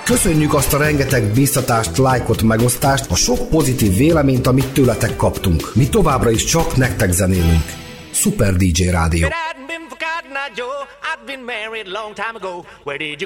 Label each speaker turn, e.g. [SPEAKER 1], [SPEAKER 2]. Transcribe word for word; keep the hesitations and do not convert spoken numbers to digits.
[SPEAKER 1] Köszönjük azt a rengeteg bíztatást, lájkot, megosztást, a sok pozitív véleményt, amit tőletek kaptunk. Mi továbbra is csak nektek zenélünk. Super dé dzsé Rádió.